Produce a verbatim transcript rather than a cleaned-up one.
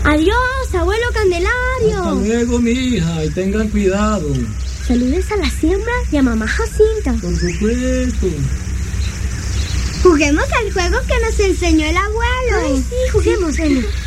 Adiós, abuelo Candelario. Hasta luego, mi hija, y tengan cuidado. Saludes a la siembra y a mamá Jacinta. Por supuesto. Juguemos al juego que nos enseñó el abuelo. Ay, sí, juguemos, Emi.